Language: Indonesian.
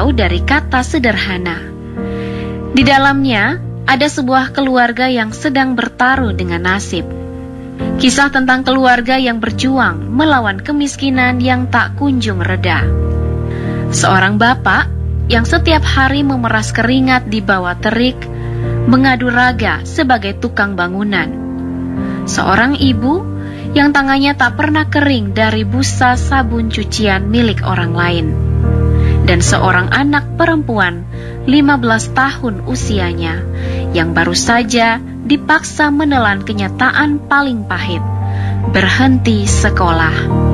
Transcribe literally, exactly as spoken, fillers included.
jauh dari kata sederhana. Di dalamnya ada sebuah keluarga yang sedang bertaruh dengan nasib. Kisah tentang keluarga yang berjuang melawan kemiskinan yang tak kunjung reda. Seorang bapak yang setiap hari memeras keringat di bawah terik, mengadu raga sebagai tukang bangunan. Seorang ibu yang tangannya tak pernah kering dari busa sabun cucian milik orang lain. Dan seorang anak perempuan lima belas tahun usianya yang baru saja dipaksa menelan kenyataan paling pahit, berhenti sekolah.